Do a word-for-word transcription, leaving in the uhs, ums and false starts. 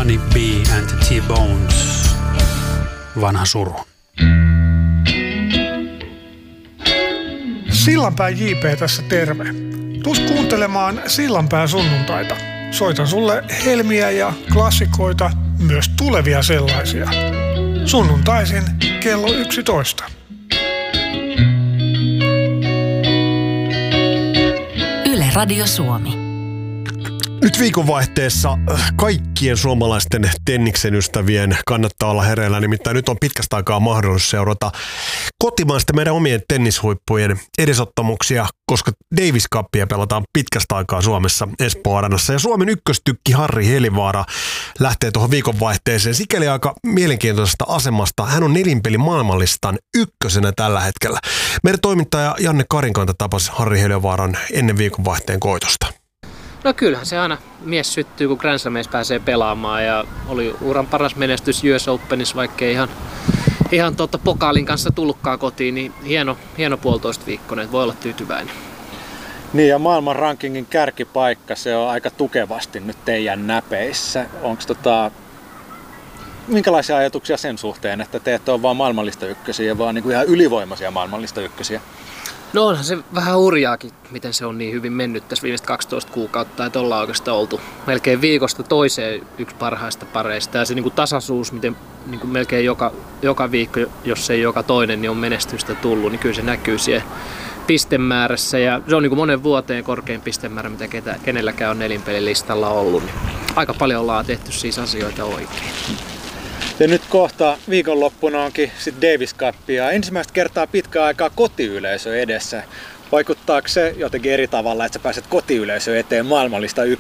Honey B and the T-Bones. Vanha suru. Sillanpään J P tässä terve. Tuus kuuntelemaan Sillanpään sunnuntaita. Soitan sulle helmiä ja klassikoita, myös tulevia sellaisia. Sunnuntaisin kello yksitoista. Yle Radio Suomi. Nyt viikonvaihteessa kaikkien suomalaisten tenniksen ystävien kannattaa olla hereillä, nimittäin nyt on pitkästä aikaa mahdollisuus seurata kotimaista meidän omien tennishuippujen edesottamuksia, koska Davis Cupia pelataan pitkästä aikaa Suomessa Espoo Arenassa. Ja Suomen ykköstykki Harri Helivaara lähtee tuohon viikonvaihteeseen sikäli aika mielenkiintoisesta asemasta. Hän on nelinpelin maailmanlistan ykkösenä tällä hetkellä. Meidän toimittaja Janne Karinkanta tapasi Harri Helivaaran ennen viikonvaihteen koitosta. No kyllähän se aina mies syttyy, kun Grand Slameissa pääsee pelaamaan ja oli uran paras menestys U S Openissa, vaikkei ihan, ihan totta pokaalin kanssa tullutkaan kotiin, niin hieno, hieno puolitoista viikkoinen, voi olla tyytyväinen. Niin ja maailman rankingin kärkipaikka, se on aika tukevasti nyt teidän näpeissä. Onko tota, minkälaisia ajatuksia sen suhteen, että te ette ole vaan maailmanlista ykkösiä, vaan niinku ihan ylivoimaisia maailmanlista ykkösiä? No onhan se vähän hurjaakin, miten se on niin hyvin mennyt tässä viimeiset kaksitoista kuukautta, että ollaan oikeastaan oltu melkein viikosta toiseen yksi parhaista pareista. Ja se niin kuin tasaisuus, miten niin kuin melkein joka, joka viikko, jos ei joka toinen, niin on menestystä tullut, niin kyllä se näkyy siellä pistemäärässä. Ja se on niin kuin monen vuoteen korkein pistemäärä, mitä ketä, kenelläkään on nelinpelin listalla ollut. Niin aika paljon ollaan tehty siis asioita oikein. Ja nyt kohta viikonloppuna onkin sit Davis Cup ja ensimmäistä kertaa pitkään aikaa kotiyleisö edessä. Vaikuttaako se jotenkin eri tavalla, että sä pääset kotiyleisö eteen maailmanlista